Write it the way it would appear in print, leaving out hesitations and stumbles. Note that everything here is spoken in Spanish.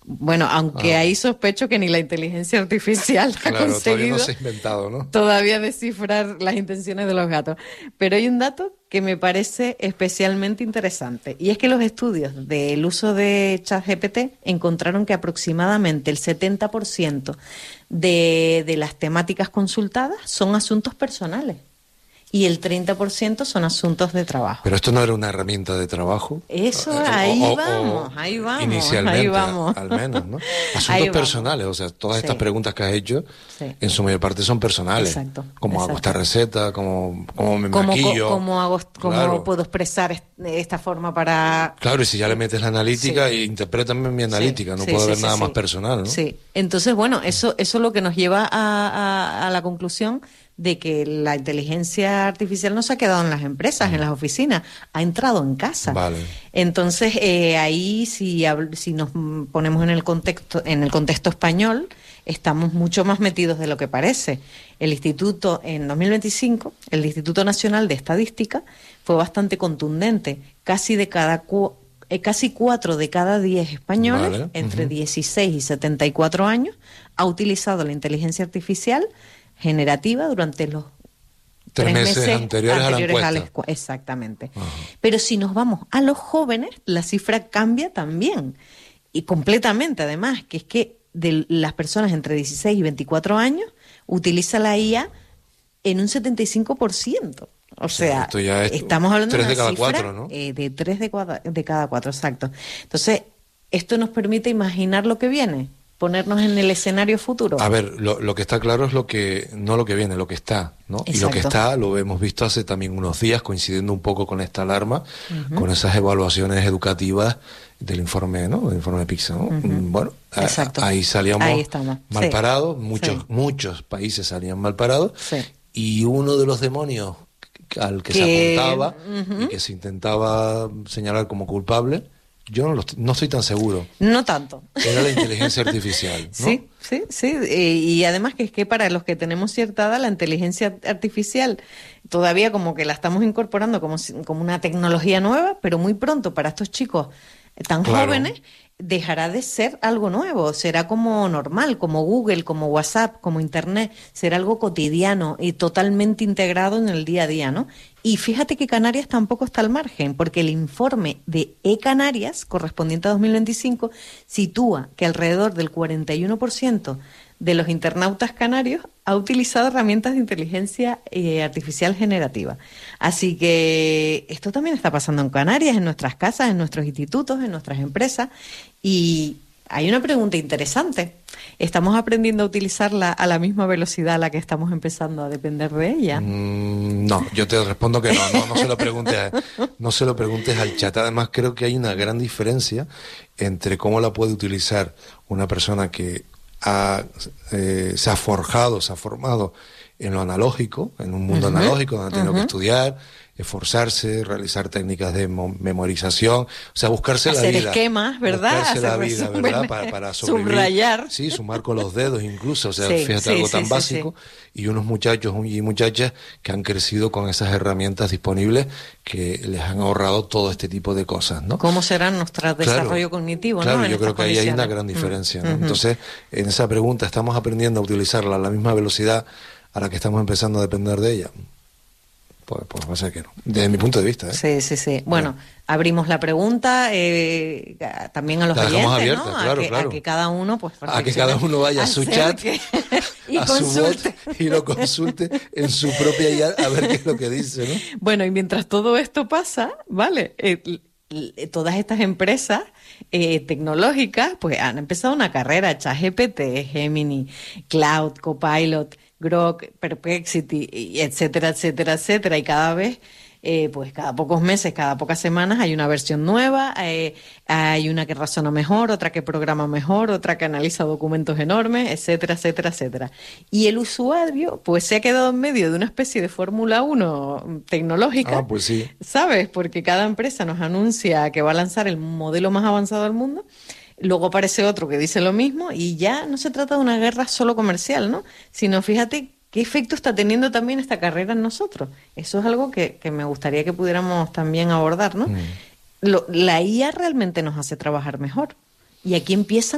Bueno, aunque ahí sospecho que ni la inteligencia artificial ha conseguido todavía no se ha inventado, ¿no? todavía descifrar las intenciones de los gatos. Pero hay un dato que me parece especialmente interesante, y es que los estudios del uso de ChatGPT encontraron que aproximadamente el 70% de las temáticas consultadas son asuntos personales. Y el 30% son asuntos de trabajo. Pero esto no era una herramienta de trabajo. Eso, ahí vamos. Inicialmente, al menos, ¿no? Asuntos personales, o sea, todas estas preguntas que has hecho, en su mayor parte son personales. Exacto. Cómo hago esta receta, cómo me maquillo. ¿Cómo puedo expresar esta forma para...? Claro, y si ya le metes la analítica, interprétame mi analítica, no puedo ver nada más personal, ¿no? Sí, entonces, bueno, eso es lo que nos lleva a la conclusión de que la inteligencia artificial no se ha quedado en las empresas, en las oficinas, ha entrado en casa. Vale. Entonces, ahí si nos ponemos en el contexto español, estamos mucho más metidos de lo que parece. El Instituto, en 2025, el Instituto Nacional de Estadística fue bastante contundente. Casi 4 de cada 10 españoles, entre 16 y 74 años, ha utilizado la inteligencia artificial generativa durante los 3 meses anteriores a la encuesta. Exactamente. Pero si nos vamos a los jóvenes, la cifra cambia también, y completamente además, que es que de las personas entre 16 y 24 años utiliza la IA en un 75%. O sea, esto ya es estamos hablando de una 3 de cada cifra 4, ¿no? De 3 de cada 4, exacto. Entonces, esto nos permite imaginar lo que viene, ponernos en el escenario futuro. A ver, lo que está claro es no lo que viene, lo que está, ¿no? Exacto. Y lo que está lo hemos visto hace también unos días, coincidiendo un poco con esta alarma, con esas evaluaciones educativas del informe, ¿no? Del informe PISA, ¿no? Bueno, ahí salíamos mal parados, muchos países salían mal parados, y uno de los demonios al que se apuntaba y que se intentaba señalar como culpable, yo no estoy tan seguro. No tanto. Era la inteligencia artificial, ¿no? Sí. Y además que es que para los que tenemos cierta edad, la inteligencia artificial todavía como que la estamos incorporando como una tecnología nueva, pero muy pronto para estos chicos tan jóvenes dejará de ser algo nuevo, será como normal, como Google, como WhatsApp, como Internet, será algo cotidiano y totalmente integrado en el día a día, ¿no? Y fíjate que Canarias tampoco está al margen, porque el informe de eCanarias, correspondiente a 2025, sitúa que alrededor del 41% de los internautas canarios ha utilizado herramientas de inteligencia artificial generativa. Así que esto también está pasando en Canarias, en nuestras casas, en nuestros institutos, en nuestras empresas. Y hay una pregunta interesante. ¿Estamos aprendiendo a utilizarla a la misma velocidad a la que estamos empezando a depender de ella? No, yo te respondo que no se lo preguntes al chat. Además, creo que hay una gran diferencia entre cómo la puede utilizar una persona que se ha formado en lo analógico, en un mundo analógico, donde ha tenido que estudiar, esforzarse, realizar técnicas de memorización, o sea, buscarse la vida. Hacer esquemas, ¿verdad? Buscarse la vida, ¿verdad? Para sobrevivir. Subrayar. Sí, sumar con los dedos incluso, o sea, fíjate, algo tan básico. Y unos muchachos y muchachas que han crecido con esas herramientas disponibles que les han ahorrado todo este tipo de cosas, ¿no? ¿Cómo será nuestro desarrollo cognitivo? Claro, ¿no? yo creo que ahí hay una gran diferencia, ¿no? Entonces, en esa pregunta, ¿estamos aprendiendo a utilizarla a la misma velocidad a la que estamos empezando a depender de ella? Pues va a ser que no, desde mi punto de vista. Sí. Bueno, abrimos la pregunta también a los oyentes, abierta, ¿no? Claro. A que cada uno a que cada uno vaya a su chat y a consulte. su bot y lo consulte en su propia IA a ver qué es lo que dice, ¿no? Bueno, y mientras todo esto pasa, ¿vale? Todas estas empresas tecnológicas pues han empezado una carrera, ChatGPT, Gemini, Cloud, Copilot, Grok, Perplexity, etcétera, y cada vez, pues cada pocos meses, cada pocas semanas hay una versión nueva, hay una que razona mejor, otra que programa mejor, otra que analiza documentos enormes, etcétera. Y el usuario, pues se ha quedado en medio de una especie de Fórmula 1 tecnológica, pues sí. ¿Sabes? Porque cada empresa nos anuncia que va a lanzar el modelo más avanzado del mundo. Luego aparece otro que dice lo mismo y ya no se trata de una guerra solo comercial, ¿no? Sino fíjate qué efecto está teniendo también esta carrera en nosotros. Eso es algo que me gustaría que pudiéramos también abordar, ¿no? La IA realmente nos hace trabajar mejor. Y aquí empiezan